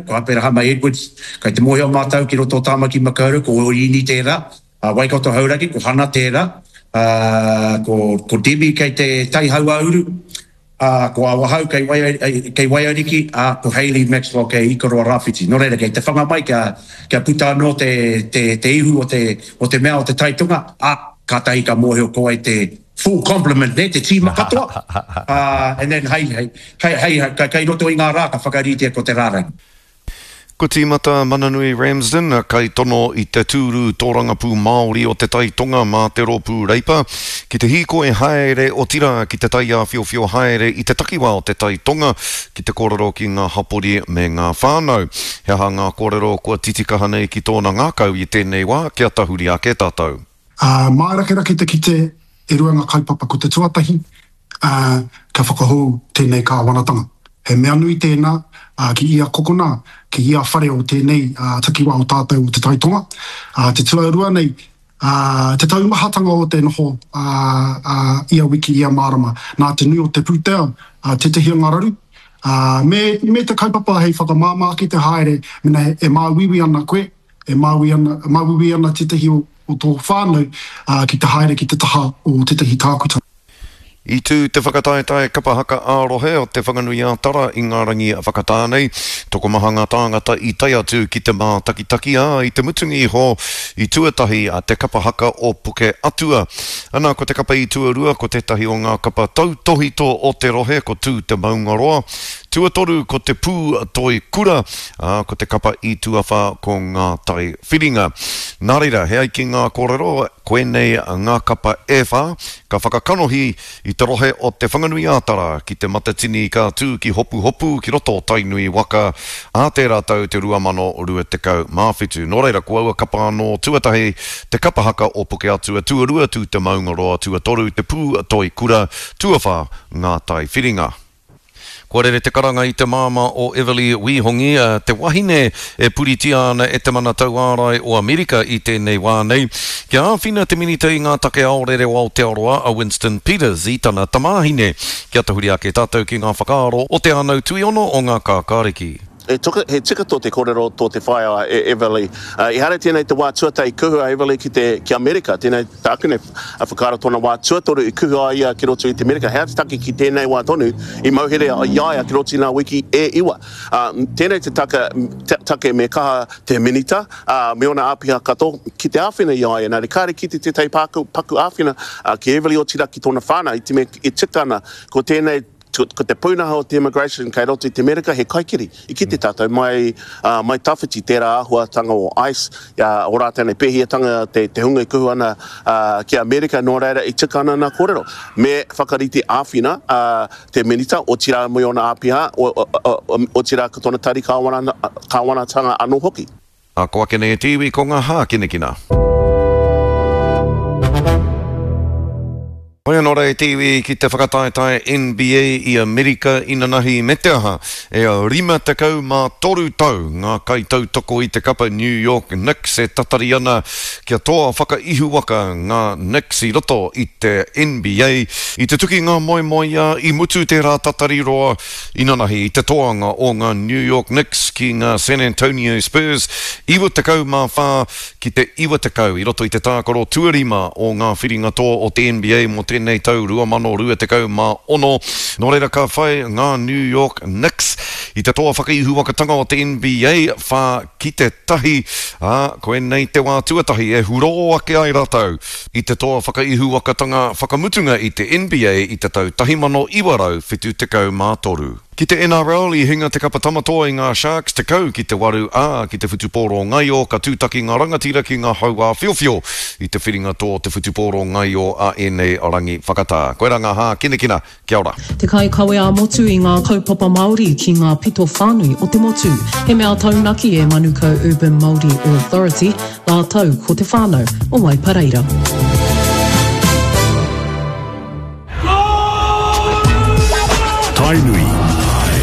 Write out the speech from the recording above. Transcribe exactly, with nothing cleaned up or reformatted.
ko hapera hama Edwards, kai te mohi o mātau ki roto tāmaki makauru, ko Orini tērā, uh, Waikato Hauraki, ko Hana tērā, uh, ko, ko Debbie kei te tai haua uru, uh, ko Awahau kei, Wai, kei Waiariki, uh, ko Hayley Maxwell kei Ikoroa Rafiti. No reira kei te whanga mai kia, kia puta anō te, te, te ihu o te, o te mea o te taitunga, a uh, ka tai ka mohi o koe te full compliment, ne, te tīma katoa. uh, and then, hei, hei, hei, hei, kai, kai roto i ngā rā, ka whakaritea ko te rārang. Ko tīmata Mananui Ramsden, kai tono i te tūru tōrangapū Māori o te taitonga mā te rōpū reipa, ki te hiko e haere o tira ki te tai a whio whio haere i te takiwa o te taitonga, ki te kōrero ki ngā hapori me ngā whānau. He ha ngā kōrero kua titikaha nei ki tōna ngākau i tēnei wā, kia tahuri a ke tātou. Uh, Mārakerake te ki te e ruanga kaipapa ko te tuatahi, uh, ka whakahou tēnei ka wanatanga. He mea nui tēnā, uh, ki ia kokona, ki ia whare o tēnei uh, takiwa o tātou o te taitonga. Uh, te tuarua nei, uh, te taumahatanga o te noho uh, uh, ia wiki ia marama, nā te nui o te pūtea, uh, te te hia ngararu. Uh, me, me te kaipapa hei whakamāmā ki te haere, mena e, e māwiwi ana koe, e māwiwi ana, māwiwi ana te te hio o tō whānau uh, ki te haere ki te taha o te tehi tākuta. I tū te whakataetae kapahaka ārohe o te whanganui a tara i ngā rangi whakatānei, toko mahanga tāngata i tai atu ki te mā takitaki a i te mutungi ho i tuatahi a te kapahaka o puke atua. Ana ko te kapa i tuarua ko te tahi o ngā kapa tautohito o te rohe ko tū te maungaroa, tuatoru ko te pū toi kura, a, ko te kapa i tuawha ko ngā tai whiringa. Nā reira, hea ki ngā kōrero, koe nei ngā kapa e whā, ka whakakanohi i te rohe o te whanganui ātara ki te matatini ka tū ki hopu hopu ki roto tainui waka a te rātau te rua mano rua te kau māwhitu. Nō reira, ko aua kapa anō tuatahi te kapahaka o puke atua, tuarua tū te maungaroa, tuatoru te pū toi kura, tuawha ngā tai whiringa. Kua rere te karanga i te māma o Everly Wihongi, te wahine e puritia ana e te mana tauārai o Amerika i tēnei wānei. Kia āwhina te minita i ngā take aorere o Aotearoa a Winston Peters i tana tamāhine. Kia tahuri ake tātou ki ngā whakaaro o te anau tuiono o ngā kākāriki. E toka, he tika tō te kōrero tō te whaia e Everly. Uh, I hare tēnei te wā tuatai kuhua Everly ki, te, ki Amerika, tēnei tākune a whakara tōna wā tuatoru i kuhua ia ki roto i te Amerika. Hea te taki ki tēnei wā tonu i mauhere a iaia ki roto i nā wiki e iwa. Uh, tēnei te taka, te, take me kaha te minita, uh, me ona āpiha kato ki te āwhina iaia. Nā re kāre ki te te tei paku, paku āwhina uh, ki Everly o tira ki tōna whāna i te me i titana ko tēnei ko te pounaha o te immigration kai roto i te Amerika he kaikiri i ki te tātou mai uh, mai tawhiti tērā ahuatanga o ICE ia o rā tēnei pehiatanga te, te hunga i kuhu ana uh, ki Amerika no reira i tika ana nā kōrero me whakariti āwhina uh, te minita o tira mo ona āpiha o, o, o, o tira ka tōna tari kāwana, kāwanatanga anō hoki. A koa kene e tiwi ko ngā hā kinekina. Hoi anō rei tiwi ki te whakataetae N B A i Amerika ina nahi me te aha e a rima te kau mā toru tau ngā kai tau toko i te kapa New York Knicks e tatari ana kia toa whakaihu waka ngā Knicks i roto i te N B A i te tuki ngā moi moi a i mutu te rā tatari roa ina nahi i te toanga o ngā New York Knicks ki ngā San Antonio Spurs iwa te kau mā whā ki te iwa te kau i roto i te tākoro tuarima o ngā whiringa toa o te N B A mo te nei tau rua mano rua te kau mā ono. Nō reira ka whai ngā New York Knicks i te toa whakaihu wakatanga o te N B A whā ki te tahi a koe nei te wā tuatahi e huro ake ai rātau i te toa whakaihu wakatanga whakamutunga i te N B A i te tau tahi mano iwarau whitu te kau mā toru. Ki te N R L i hinga te kapa tamatoa i ngā Sharks te kau ki te waru a ki te whutupōro ngaio ka tūtaki ngā rangatira ki ngā haua whiowhio i te whiringa tō te whutupōro ngaio a enei arangi whakatā. Koe rā ngā hā kinekina, kia ora. Te kai kawe a motu i ngā kaupapa Māori ki ngā pito whānui o te motu. He mea taunaki e Manukau Urban Māori Authority la tau ko te whānau o Waipareira. Tainui